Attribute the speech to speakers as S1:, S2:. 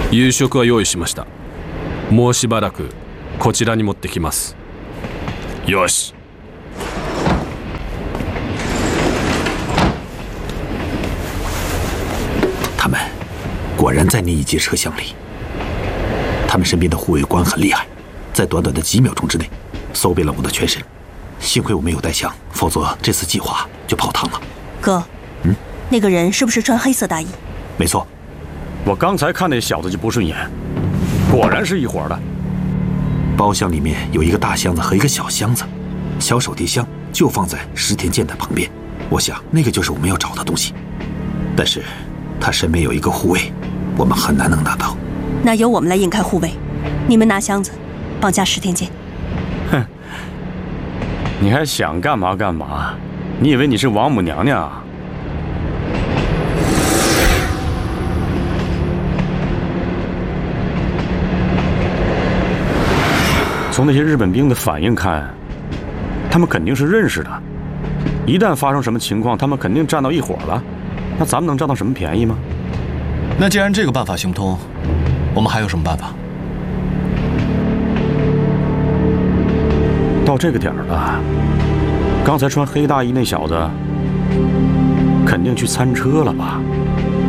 S1: 夕食は用意しました。もうしばらくこちらに持ってきます。よし。
S2: 他们果然在那一节车厢里。他们身边的护卫官很厉害，在短短的几秒钟之内搜遍了我的全身。幸亏我没有带枪，否则这次计划就泡汤了。
S3: 哥，那个人是不是穿黑色大衣？
S2: 没错。
S4: 我刚才看那小子就不顺眼，果然是一伙的。
S2: 包厢里面有一个大箱子和一个小箱子，小手提箱就放在石田健的旁边。我想那个就是我们要找的东西，但是他身边有一个护卫，我们很难能拿到。
S3: 那由我们来引开护卫，你们拿箱子绑架石田健。
S4: 哼，你还想干嘛干嘛？你以为你是王母娘娘啊？从那些日本兵的反应看，他们肯定是认识的。一旦发生什么情况，他们肯定站到一伙了。那咱们能占到什么便宜吗？
S5: 那既然这个办法行不通，我们还有什么办法？
S4: 到这个点儿了，刚才穿黑大衣那小子肯定去餐车了吧？